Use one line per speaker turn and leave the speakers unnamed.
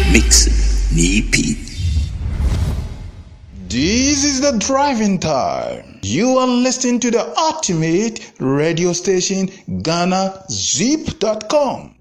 Mix Nipi.
This is the driving time. You are listening to the ultimate radio station, GhanaZip.com.